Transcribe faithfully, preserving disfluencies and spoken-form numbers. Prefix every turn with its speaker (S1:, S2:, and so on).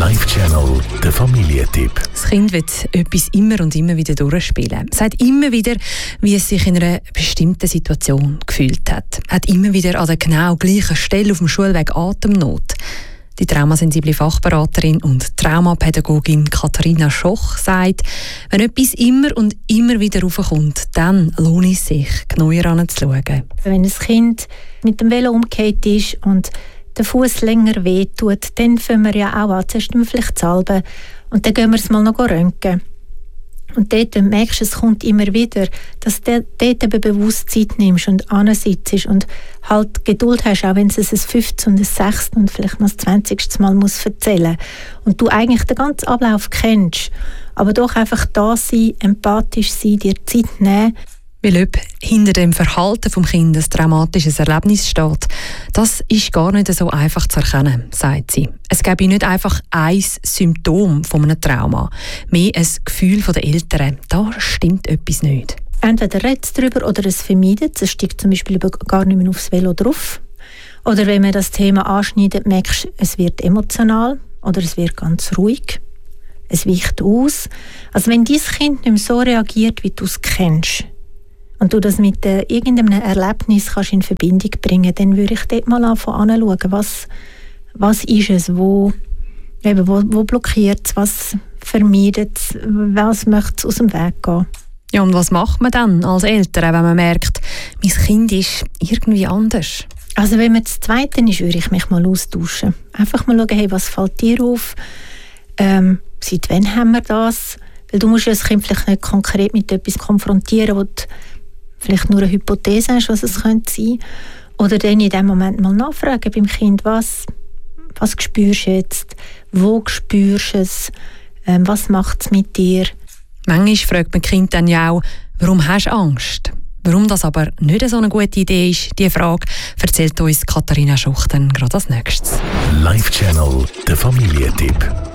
S1: Live-Channel, der Familientipp.
S2: Das Kind wird etwas immer und immer wieder durchspielen. Es sagt immer wieder, wie es sich in einer bestimmten Situation gefühlt hat. Es hat immer wieder an der genau gleichen Stelle auf dem Schulweg Atemnot. Die traumasensible Fachberaterin und Traumapädagogin Katharina Schoch sagt, wenn etwas immer und immer wieder raufkommt, dann lohnt es sich, genauer anzuschauen.
S3: Wenn ein Kind mit dem Velo umgekehrt ist und der Fuß länger wehtut, dann fangen wir ja auch an. Zuerst müssen wir vielleicht salben und dann gehen wir es mal noch röntgen. Und dort, wenn du merkst, es kommt immer wieder, dass du dort eben bewusst Zeit nimmst und ansitzt und halt Geduld hast, auch wenn es ein fünfte und ein sechste und vielleicht noch das zwanzigste Mal muss erzählen und du eigentlich den ganzen Ablauf kennst, aber doch einfach da sein, empathisch sein, dir Zeit nehmen.
S2: Weil ob hinter dem Verhalten des Kindes ein traumatisches Erlebnis steht, das ist gar nicht so einfach zu erkennen, sagt sie. Es gäbe nicht einfach ein Symptom von einem Trauma, mehr ein Gefühl der Eltern. Da stimmt etwas nicht.
S3: Entweder redet es darüber oder es vermeidet. Es steigt zum Beispiel gar nicht mehr aufs Velo drauf. Oder wenn man das Thema anschneidet, merkst du, es wird emotional oder es wird ganz ruhig. Es weicht aus. Also wenn dein Kind nicht mehr so reagiert, wie du es kennst, und du das mit äh, irgendeinem Erlebnis kannst in Verbindung bringen, dann würde ich dort mal anfangen anzuschauen, was, was ist es, wo, eben, wo, wo blockiert es, was vermeidet es, was möchte es aus dem Weg gehen.
S2: Ja, und was macht man dann als Eltern, wenn man merkt, mein Kind ist irgendwie anders?
S3: Also wenn man das Zweite ist, würde ich mich mal austauschen. Einfach mal schauen, hey, was fällt dir auf? Ähm, seit wann haben wir das? Weil du musst ja das Kind vielleicht nicht konkret mit etwas konfrontieren, wo du vielleicht nur eine Hypothese hast, was es könnte sein. Oder dann in dem Moment mal nachfragen beim Kind, was, was spürst du jetzt, wo spürst du es, ähm, was macht es mit dir.
S2: Manchmal fragt man Kind dann ja auch, warum hast du Angst? Warum das aber nicht so eine gute Idee ist, diese Frage erzählt uns Katharina Schoch dann gerade als nächstes.
S1: Live-Channel, der Familientipp.